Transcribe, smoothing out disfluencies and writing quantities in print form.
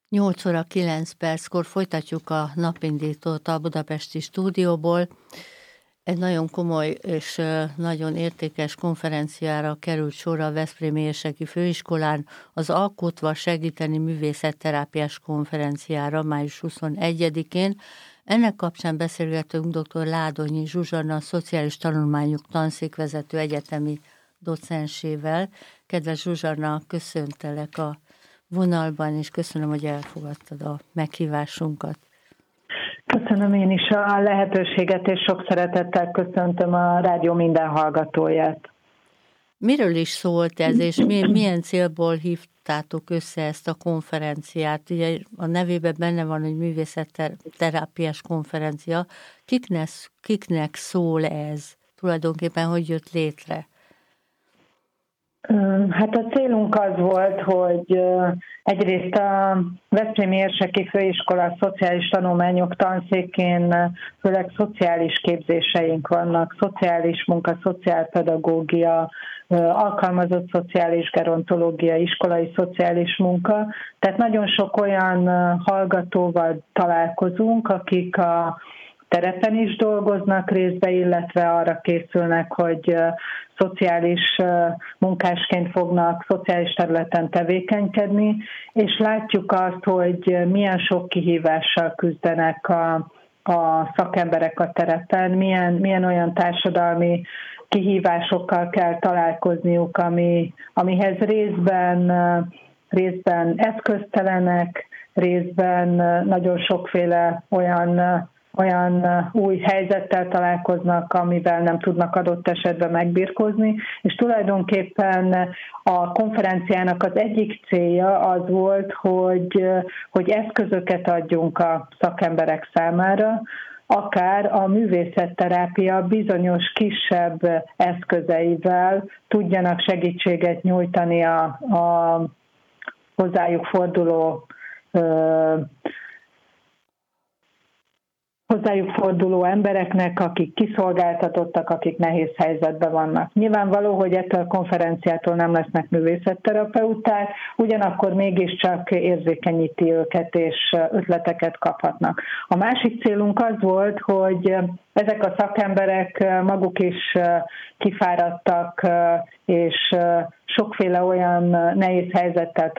8 óra 9 perckor folytatjuk a napindítót a budapesti stúdióból. Egy nagyon komoly és nagyon értékes konferenciára került sor a Veszprémi Érseki Főiskolán, az Alkotva segíteni művészetterápiás konferenciára május 21-én. Ennek kapcsán beszélgetünk dr. Ládonyi Zsuzsanna, szociális tanulmányok tanszékvezető egyetemi docensével. Kedves Zsuzsanna, köszöntelek a vonalban, és köszönöm, hogy elfogadtad a meghívásunkat. Köszönöm én is a lehetőséget, és sok szeretettel köszöntöm a rádió minden hallgatóját. Miről is szólt ez, és milyen célból hívtátok össze ezt a konferenciát? Ugye a nevében benne van, hogy művészetterápiás konferencia. Kiknek szól ez? Tulajdonképpen hogy jött létre? Hát a célunk az volt, hogy egyrészt a Veszprémi Érseki Főiskola szociális tanulmányok tanszékén főleg szociális képzéseink vannak, szociális munka, szociálpedagógia, alkalmazott szociális gerontológia, iskolai szociális munka. Tehát nagyon sok olyan hallgatóval találkozunk, akik a terepen is dolgoznak részbe, illetve arra készülnek, hogy szociális munkásként fognak szociális területen tevékenykedni, és látjuk azt, hogy milyen sok kihívással küzdenek a szakemberek a terepen, milyen olyan társadalmi kihívásokkal kell találkozniuk, amihez részben eszköztelenek, részben nagyon sokféle olyan új helyzettel találkoznak, amivel nem tudnak adott esetben megbirkózni, és tulajdonképpen a konferenciának az egyik célja az volt, hogy eszközöket adjunk a szakemberek számára, akár a művészetterápia bizonyos kisebb eszközeivel tudjanak segítséget nyújtani a hozzájuk forduló embereknek, akik kiszolgáltatottak, akik nehéz helyzetben vannak. Nyilvánvaló, hogy ettől a konferenciától nem lesznek művészetterapeuták, ugyanakkor mégiscsak érzékenyíti őket, és ötleteket kaphatnak. A másik célunk az volt, hogy ezek a szakemberek maguk is kifáradtak, és sokféle olyan nehéz helyzettel